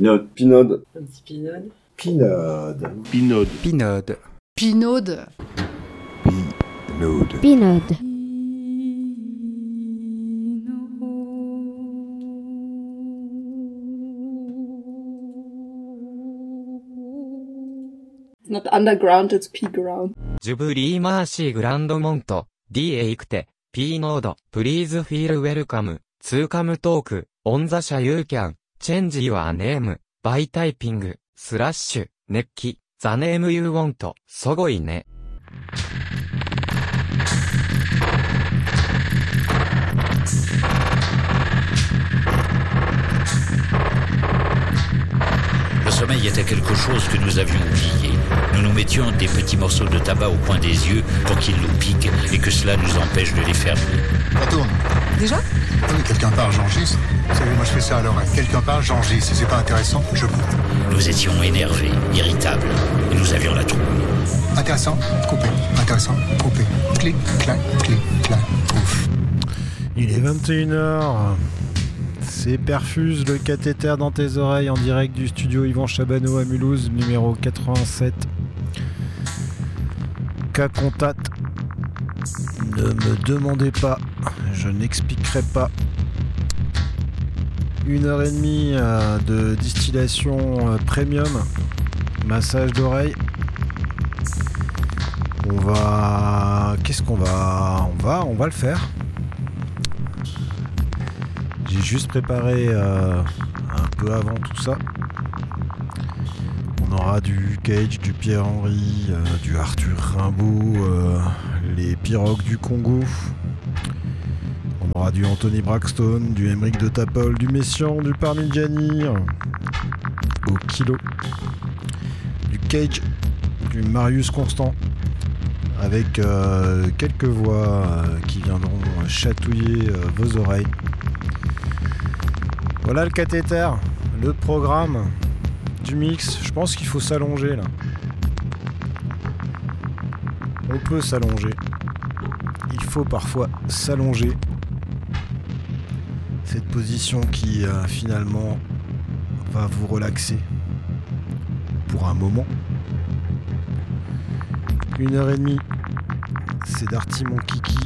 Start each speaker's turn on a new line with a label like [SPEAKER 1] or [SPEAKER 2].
[SPEAKER 1] Pinode.
[SPEAKER 2] Pinode.
[SPEAKER 3] Un petit pinode.
[SPEAKER 2] Pinode.
[SPEAKER 1] Pinode.
[SPEAKER 4] Pinode.
[SPEAKER 5] Pinode.
[SPEAKER 2] Pinode.
[SPEAKER 6] Pinode.
[SPEAKER 3] It's not underground, it's P-ground.
[SPEAKER 4] ジュブリーマーシーグランドモント、D エイクテ、P ノード、プリーズフィールウェルカム、ツーカムトーク、オンザ社ユーキャン、チェンジユアネーム、バイタイピング、スラッシュ、熱気、ザネームユーウォント、そごいね。
[SPEAKER 7] Le sommeil était quelque chose que nous avions oublié. Nous nous mettions des petits morceaux de tabac au coin des yeux pour qu'ils nous piquent et que cela nous empêche de les fermer.
[SPEAKER 8] Ça tourne.
[SPEAKER 5] Déjà?
[SPEAKER 8] Oui, quelqu'un part, j'enregistre. Vous savez, moi je fais ça à l'oreille. Quelqu'un part, j'enregistre. Si c'est pas intéressant, je coupe.
[SPEAKER 7] Nous étions énervés, irritables, et nous avions la trouille.
[SPEAKER 8] Intéressant, coupé. Intéressant, coupé. Clic, clac, ouf.
[SPEAKER 9] Il est 21h. C'est Perfuse, le cathéter dans tes oreilles en direct du studio Yvan Chabanot à Mulhouse, numéro 87. Cas contact. Ne me demandez pas, je n'expliquerai pas. 1h30 de distillation premium, massage d'oreilles. On va le faire. J'ai juste préparé un peu avant tout ça. On aura du Cage, du Pierre-Henry, du Arthur Rimbaud, les Pirogues du Congo. On aura du Anthony Braxton, du Emeric de Tapol, du Messiaen, du Parmigiani au kilo. Du Cage, du Marius Constant. Avec quelques voix qui viendront chatouiller vos oreilles. Voilà le cathéter, le programme du mix. Je pense qu'il faut s'allonger là. On peut s'allonger. Il faut parfois s'allonger. Cette position qui finalement va vous relaxer pour un moment. 1h30, c'est Darty mon kiki